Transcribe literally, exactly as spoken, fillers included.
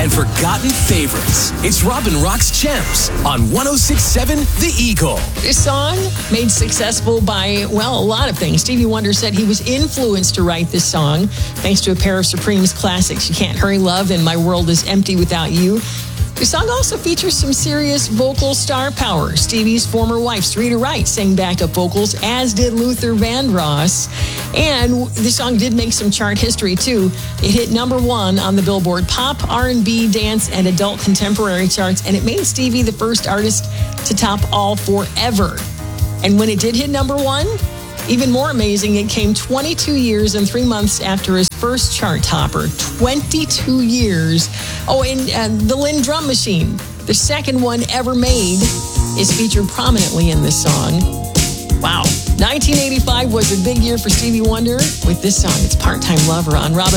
and forgotten favorites. It's Robin Rock's Gems on one oh six point seven The Eagle. This song made successful by, well, a lot of things. Stevie Wonder said he was influenced to write this song thanks to a pair of Supremes classics, You Can't Hurry Love and My World Is Empty Without You. The song also features some serious vocal star power. Stevie's former wife, Sarita Wright, sang backup vocals, as did Luther Vandross. And the song did make some chart history, too. It hit number one on the Billboard Pop, R and B, Dance, and Adult Contemporary charts, and it made Stevie the first artist to top all four ever. And when it did hit number one, even more amazing, it came twenty-two years and three months after his first chart topper. twenty-two years. Oh, and uh, the Lynn Drum Machine, the second one ever made, is featured prominently in this song. Wow. nineteen eighty-five was a big year for Stevie Wonder with this song. It's Part-Time Lover on Robin